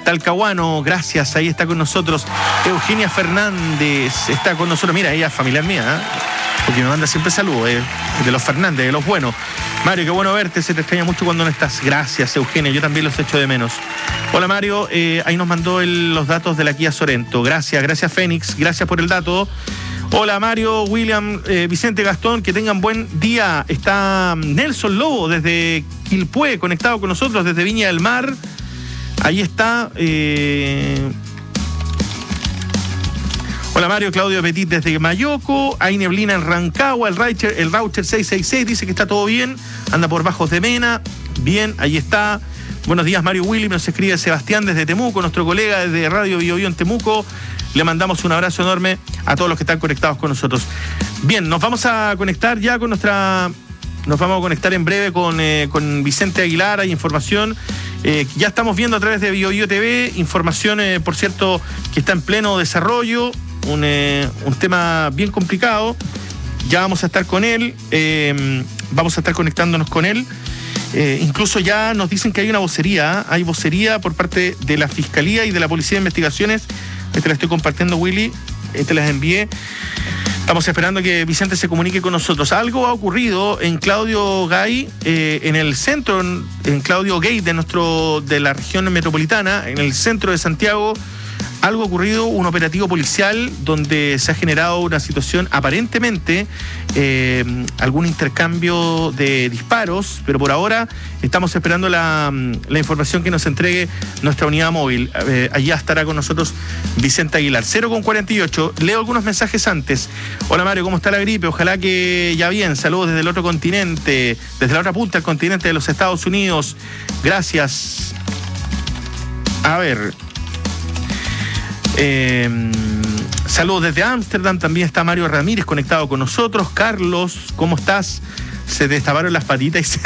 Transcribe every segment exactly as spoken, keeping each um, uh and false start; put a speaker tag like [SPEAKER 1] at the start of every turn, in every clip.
[SPEAKER 1] Talcahuano, gracias, ahí está con nosotros. Eugenia Fernández está con nosotros. Mira, ella es familiar mía, ¿eh? Porque me manda siempre saludos, eh, de los Fernández, de los buenos. Mario, qué bueno verte, se te extraña mucho cuando no estás. Gracias, Eugenia, yo también los echo de menos. Hola, Mario, eh, ahí nos mandó el, los datos de la Kia Sorento. Gracias, gracias, Fénix, gracias por el dato. Hola, Mario, William, eh, Vicente, Gastón, que tengan buen día. Está Nelson Lobo desde Quilpué, conectado con nosotros desde Viña del Mar. Ahí está... Eh... Hola Mario, Claudio Petit desde Mayoco, hay neblina en Rancagua, el Raucher, el Raucher seiscientos sesenta y seis dice que está todo bien, anda por Bajos de Mena, bien, ahí está. Buenos días Mario Willy, nos escribe Sebastián desde Temuco, nuestro colega desde Radio Bio Bio en Temuco, le mandamos un abrazo enorme a todos los que están conectados con nosotros. Bien, nos vamos a conectar ya con nuestra... Nos vamos a conectar en breve con, eh, con Vicente Aguilar, hay información. Eh, ya estamos viendo a través de Bio Bio T V, información, eh, por cierto, que está en pleno desarrollo. Un, eh, un tema bien complicado. Ya vamos a estar con él, eh, vamos a estar conectándonos con él. Eh, incluso ya nos dicen que hay una vocería, ¿eh? Hay vocería por parte de la Fiscalía y de la Policía de Investigaciones. Este la estoy compartiendo, Willy, este las envié. Estamos esperando que Vicente se comunique con nosotros. Algo ha ocurrido en Claudio Gay, eh, en el centro, en, en Claudio Gay de, nuestro, de la región metropolitana, en el centro de Santiago. Algo ha ocurrido, un operativo policial donde se ha generado una situación aparentemente, eh, algún intercambio de disparos, pero por ahora estamos esperando la, la información que nos entregue nuestra unidad móvil. Eh, allá estará con nosotros Vicente Aguilar. cero con cuarenta y ocho, leo algunos mensajes antes. Hola Mario, ¿cómo está la gripe? Ojalá que ya bien, saludos desde el otro continente, desde la otra punta del continente de los Estados Unidos. Gracias. A ver... Eh, saludos desde Ámsterdam, también está Mario Ramírez conectado con nosotros. Carlos, ¿cómo estás? Se destaparon las patitas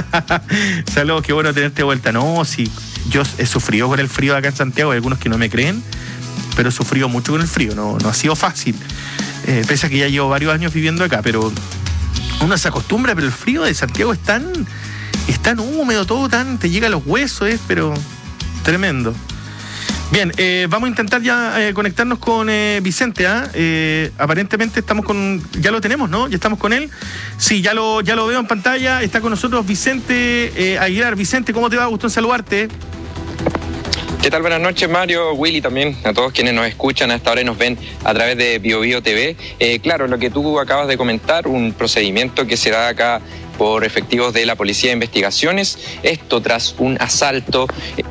[SPEAKER 1] y saludos, qué bueno tenerte de vuelta. No, sí, yo he sufrido con el frío acá en Santiago, hay algunos que no me creen, pero he sufrido mucho con el frío, no, no ha sido fácil, eh, pese a que ya llevo varios años viviendo acá, pero uno se acostumbra, pero el frío de Santiago es tan, es tan húmedo, todo tan, te llega a los huesos, es, pero tremendo. Bien, eh, vamos a intentar ya eh, conectarnos con eh, Vicente, ¿ah? ¿eh? Eh, aparentemente estamos con... Ya lo tenemos, ¿no? Ya estamos con él. Sí, ya lo, ya lo veo en pantalla. Está con nosotros Vicente eh, Aguilar. Vicente, ¿cómo te va? Gusto en saludarte.
[SPEAKER 2] ¿Qué tal? Buenas noches, Mario, Willy, también a todos quienes nos escuchan a esta hora y nos ven a través de Bio Bio T V. Eh, claro, lo que tú acabas de comentar, un procedimiento que se da acá por efectivos de la Policía de Investigaciones. Esto tras un asalto...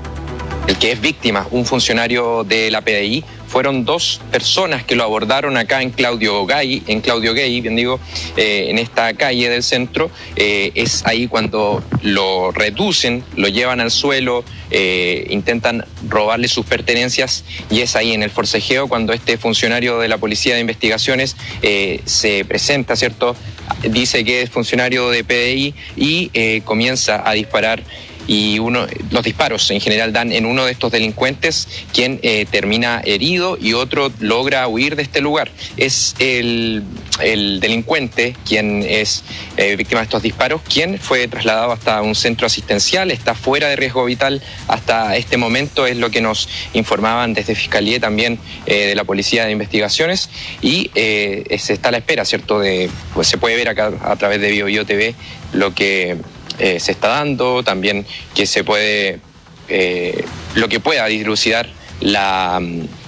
[SPEAKER 2] El que es víctima, un funcionario de la P D I, fueron dos personas que lo abordaron acá en Claudio Gay, en Claudio Gay, bien digo, eh, en esta calle del centro. Eh, es ahí cuando lo reducen, lo llevan al suelo, eh, intentan robarle sus pertenencias, y es ahí en el forcejeo cuando este funcionario de la Policía de Investigaciones eh, se presenta, ¿cierto? Dice que es funcionario de P D I y eh, comienza a disparar. Y uno, los disparos en general dan en uno de estos delincuentes, quien eh, termina herido y otro logra huir de este lugar. Es el, el delincuente quien es eh, víctima de estos disparos, quien fue trasladado hasta un centro asistencial, está fuera de riesgo vital hasta este momento, es lo que nos informaban desde Fiscalía también eh, de la Policía de Investigaciones, y eh, se está a la espera, ¿cierto? De, pues se puede ver acá a través de Bio Bio T V lo que... Eh, se está dando, también que se puede, eh, lo que pueda dilucidar la,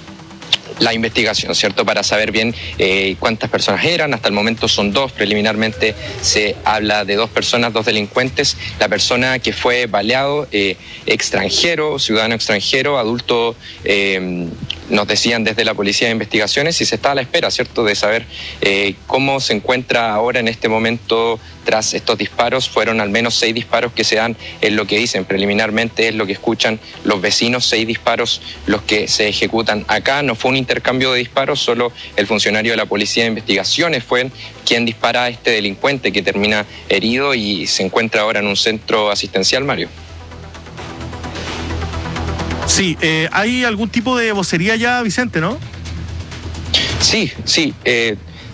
[SPEAKER 2] la investigación, ¿cierto? Para saber bien eh, cuántas personas eran. Hasta el momento son dos, preliminarmente se habla de dos personas, dos delincuentes. La persona que fue baleado, eh, extranjero, ciudadano extranjero, adulto, eh, nos decían desde la Policía de Investigaciones, y se está a la espera, ¿cierto?, de saber eh, cómo se encuentra ahora en este momento tras estos disparos. Fueron al menos seis disparos que se dan, en lo que dicen preliminarmente, es lo que escuchan los vecinos, seis disparos los que se ejecutan acá. No fue un intercambio de disparos, solo el funcionario de la Policía de Investigaciones fue quien dispara a este delincuente que termina herido y se encuentra ahora en un centro asistencial, Mario.
[SPEAKER 1] Sí, eh, ¿hay algún tipo de vocería ya, Vicente, no?
[SPEAKER 2] Sí, sí. Eh,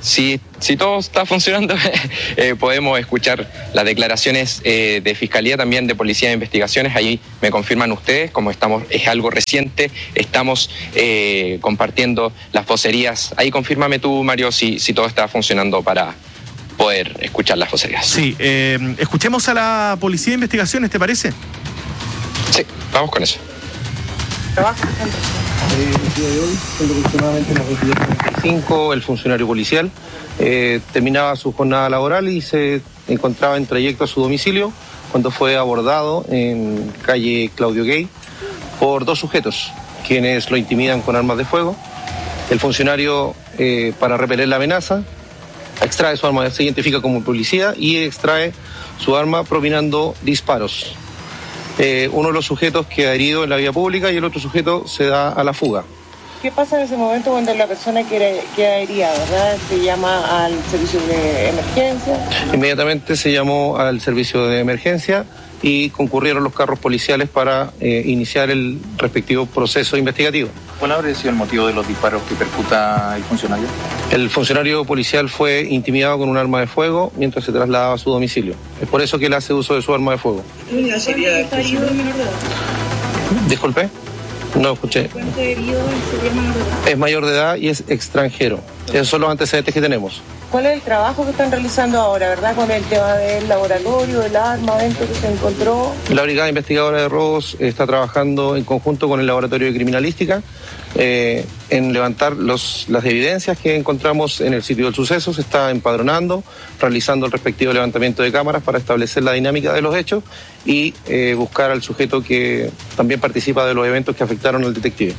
[SPEAKER 2] si, si todo está funcionando, eh, podemos escuchar las declaraciones eh, de Fiscalía, también de Policía de Investigaciones. Ahí me confirman ustedes, como estamos, es algo reciente, estamos eh, compartiendo las vocerías. Ahí confírmame tú, Mario, si, si todo está funcionando para poder escuchar las vocerías.
[SPEAKER 1] Sí, eh, escuchemos a la Policía de Investigaciones, ¿te parece?
[SPEAKER 2] Sí, vamos con eso.
[SPEAKER 3] Trabajo. Eh, el día de hoy, siendo aproximadamente las veintidós treinta y cinco, el funcionario policial eh, terminaba su jornada laboral y se encontraba en trayecto a su domicilio cuando fue abordado en calle Claudio Gay por dos sujetos, quienes lo intimidan con armas de fuego. El funcionario, eh, para repeler la amenaza, extrae su arma, se identifica como policía y extrae su arma propinando disparos. Eh, uno de los sujetos queda herido en la vía pública y el otro sujeto se da a la fuga.
[SPEAKER 4] ¿Qué pasa en ese momento cuando la persona queda, queda herida, verdad? Se llama al servicio de emergencia.
[SPEAKER 3] Inmediatamente se llamó al servicio de emergencia y concurrieron los carros policiales para eh, iniciar el respectivo proceso investigativo.
[SPEAKER 5] ¿Cuál habría sido el motivo de los disparos que percuta el funcionario?
[SPEAKER 3] El funcionario policial fue intimidado con un arma de fuego mientras se trasladaba a su domicilio. Es por eso que él hace uso de su arma de fuego.
[SPEAKER 4] ¿Sería está herido el menor de edad?
[SPEAKER 3] Disculpe, no escuché.
[SPEAKER 4] ¿Cuánto herido sería menor de edad?
[SPEAKER 3] Es mayor de edad y es extranjero. Esos son los antecedentes que tenemos.
[SPEAKER 4] ¿Cuál es el trabajo que están realizando ahora, verdad? Con el tema del laboratorio, del arma, dentro que se encontró.
[SPEAKER 3] La Brigada Investigadora de Robos está trabajando en conjunto con el Laboratorio de Criminalística eh, en levantar los, las evidencias que encontramos en el sitio del suceso. Se está empadronando, realizando el respectivo levantamiento de cámaras para establecer la dinámica de los hechos y eh, buscar al sujeto que también participa de los eventos que afectaron al detective.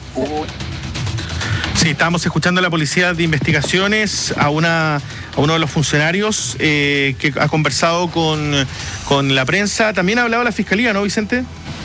[SPEAKER 1] Sí, estábamos escuchando a la Policía de Investigaciones, a una a uno de los funcionarios eh, que ha conversado con, con la prensa. También ha hablado la Fiscalía, ¿no, Vicente?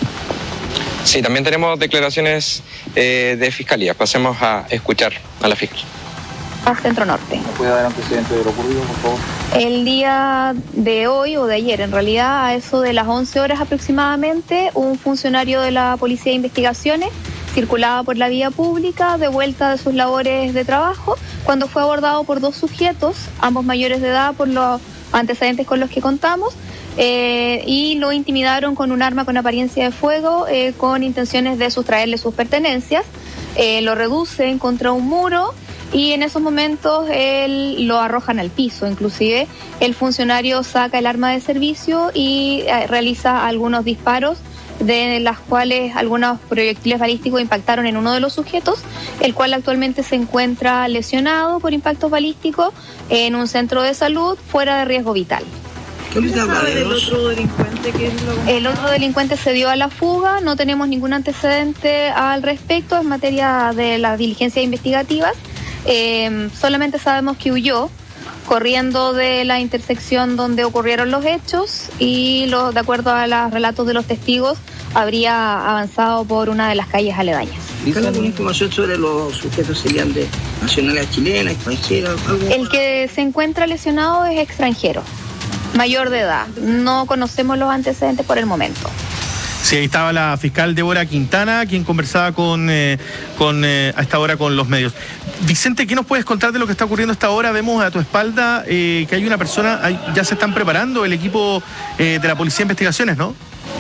[SPEAKER 2] Sí, también tenemos declaraciones eh, de Fiscalía. Pasemos a escuchar a la Fiscalía.
[SPEAKER 6] A Centro Norte.
[SPEAKER 5] ¿Me puede dar antecedentes de lo ocurrido, por favor?
[SPEAKER 6] El día de hoy, o de ayer en realidad, a eso de las once horas aproximadamente, un funcionario de la Policía de Investigaciones circulaba por la vía pública de vuelta de sus labores de trabajo cuando fue abordado por dos sujetos, ambos mayores de edad por los antecedentes con los que contamos, eh, y lo intimidaron con un arma con apariencia de fuego eh, con intenciones de sustraerle sus pertenencias. Eh, lo reducen contra un muro y en esos momentos él lo arrojan al piso. Inclusive el funcionario saca el arma de servicio y eh, realiza algunos disparos, de las cuales algunos proyectiles balísticos impactaron en uno de los sujetos, el cual actualmente se encuentra lesionado por impactos balísticos en un centro de salud fuera de riesgo vital.
[SPEAKER 4] ¿Qué se sabe del otro delincuente? ¿Qué es lo...
[SPEAKER 6] El otro delincuente se dio a la fuga, no tenemos ningún antecedente al respecto en materia de las diligencias investigativas, eh, solamente sabemos que huyó corriendo de la intersección donde ocurrieron los hechos y lo, de acuerdo a los relatos de los testigos habría avanzado por una de las calles aledañas.
[SPEAKER 4] ¿Tiene alguna información sobre los sujetos? ¿Serían de nacionalidad chilena, extranjera? ¿Algo?
[SPEAKER 6] El que se encuentra lesionado es extranjero, mayor de edad. No conocemos los antecedentes por el momento.
[SPEAKER 1] Sí, ahí estaba la fiscal Débora Quintana, quien conversaba con, eh, con eh, a esta hora con los medios. Vicente, ¿qué nos puedes contar de lo que está ocurriendo a esta hora? Vemos a tu espalda eh, que hay una persona, hay, ya se están preparando el equipo eh, de la Policía de Investigaciones, ¿no?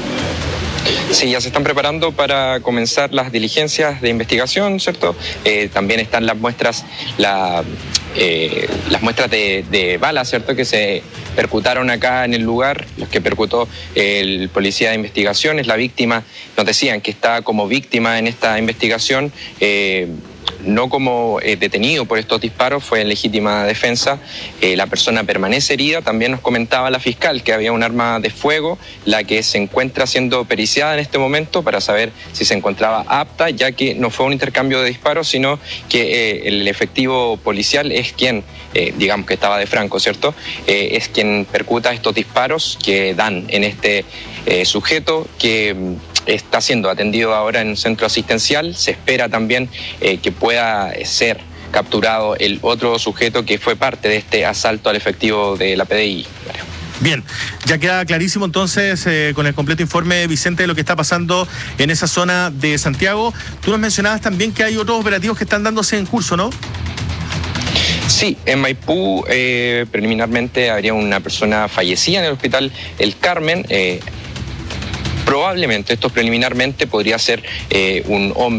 [SPEAKER 2] Sí, ya se están preparando para comenzar las diligencias de investigación, ¿cierto? Eh, también están las muestras, la, eh, las muestras de, de balas, ¿cierto? Que se percutaron acá en el lugar, los que percutó el policía de investigaciones. La víctima, nos decían que está como víctima en esta investigación, eh, no como eh, detenido por estos disparos, fue en legítima defensa. Eh, la persona permanece herida. También nos comentaba la fiscal que había un arma de fuego, la que se encuentra siendo periciada en este momento para saber si se encontraba apta, ya que no fue un intercambio de disparos, sino que eh, el efectivo policial es quien, eh, digamos que estaba de franco, ¿cierto? Eh, es quien percuta estos disparos que dan en este eh, sujeto que está siendo atendido ahora en un centro asistencial. Se espera también eh, que pueda ser capturado el otro sujeto que fue parte de este asalto al efectivo de la P D I.
[SPEAKER 1] Bien, ya queda clarísimo entonces eh, con el completo informe, Vicente, de lo que está pasando en esa zona de Santiago. Tú nos mencionabas también que hay otros operativos que están dándose en curso, ¿no?
[SPEAKER 2] Sí, en Maipú eh, preliminarmente habría una persona fallecida en el hospital El Carmen. Eh, probablemente, esto preliminarmente podría ser eh, un hombre